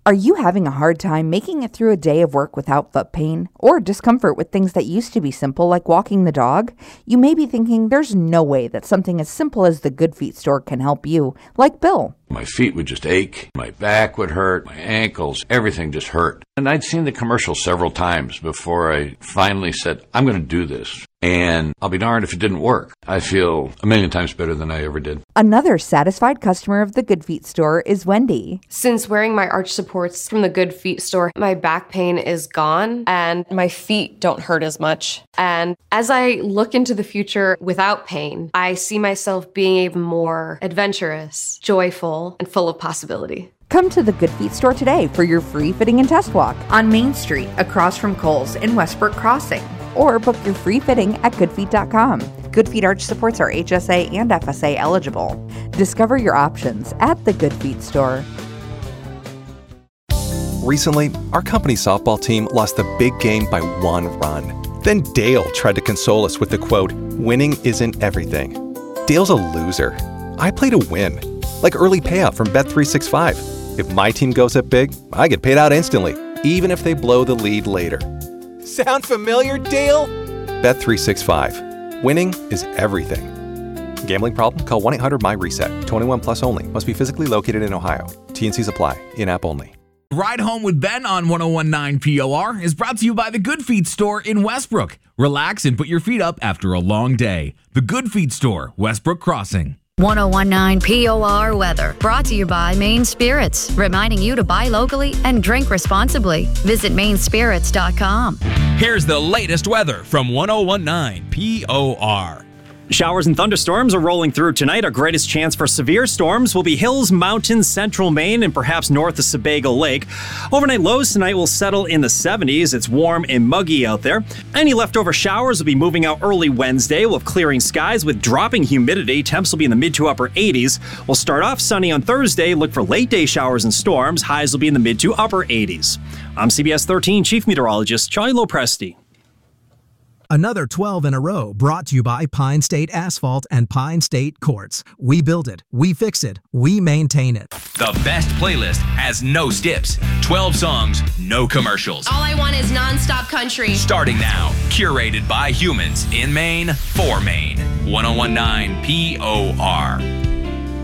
Are you having a hard time making it through a day of work without foot pain or discomfort with things that used to be simple like walking the dog? You may be thinking there's no way that something as simple as the Good Feet store can help you, like Bill. My feet would just ache, my back would hurt, my ankles, everything just hurt. And I'd seen the commercial several times before I finally said, I'm going to do this. And I'll be darned if it didn't work. I feel a million times better than I ever did. Another satisfied customer of the Good Feet store is Wendy. Since wearing my arch supports from the Good Feet store, my back pain is gone and my feet don't hurt as much. And as I look into the future without pain, I see myself being even more adventurous, joyful, and full of possibility. Come to the Good Feet store today for your free fitting and test walk on Main Street across from Kohl's in Westbrook Crossing. Or book your free fitting at goodfeet.com. Good Feet arch supports are HSA and FSA eligible. Discover your options at the Good Feet store. Recently, our company softball team lost the big game by 1 run. Then Dale tried to console us with the quote, "Winning isn't everything." Dale's a loser. I play to win, like early payout from Bet365. If my team goes up big, I get paid out instantly, even if they blow the lead later. Sound familiar, Dale? Bet365. Winning is everything. Gambling problem? Call 1-800-MY-RESET. 21 plus only. Must be physically located in Ohio. T&Cs apply. In-app only. Ride Home with Ben on 101.9 POR is brought to you by the Good Feet store in Westbrook. Relax and put your feet up after a long day. The Good Feet store, Westbrook Crossing. 101.9 POR weather, brought to you by Maine Spirits, reminding you to buy locally and drink responsibly. Visit mainspirits.com. Here's the latest weather from 101.9 POR. Showers and thunderstorms are rolling through tonight. Our greatest chance for severe storms will be hills, mountains, central Maine, and perhaps north of Sebago Lake. Overnight lows tonight will settle in the 70s. It's warm and muggy out there. Any leftover showers will be moving out early Wednesday. We'll have clearing skies with dropping humidity. Temps will be in the mid to upper 80s. We'll start off sunny on Thursday. Look for late day showers and storms. Highs will be in the mid to upper 80s. I'm CBS 13 Chief Meteorologist Charlie Lopresti. Another 12 in a row brought to you by Pine State Asphalt and Pine State Quartz. We build it, we fix it, we maintain it. The best playlist has no skips. 12 songs, no commercials. All I want is non-stop country. Starting now, curated by humans in Maine for Maine. 101.9 POR.